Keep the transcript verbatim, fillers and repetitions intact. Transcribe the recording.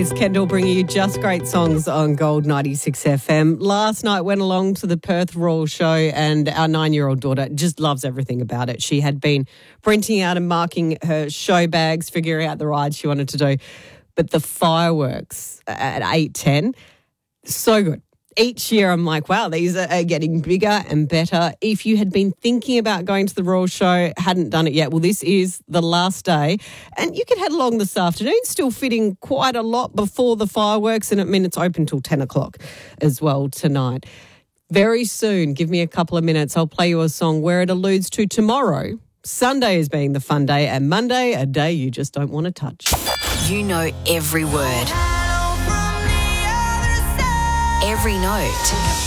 It's Kendall bringing you just great songs on Gold ninety-six F M. Last night went along to the Perth Royal Show and our nine-year-old daughter just loves everything about it. She had been printing out and marking her show bags, figuring out the rides she wanted to do. But the fireworks at eight ten, so good. Each year I'm like, wow, these are getting bigger and better. If you had been thinking about going to the Royal Show, hadn't done it yet, well, this is the last day. And you could head along this afternoon, still fitting quite a lot before the fireworks. And I mean, it's open till ten o'clock as well tonight. Very soon, give me a couple of minutes, I'll play you a song where it alludes to tomorrow, Sunday as being the fun day, and Monday, a day you just don't want to touch. You know every word, every note.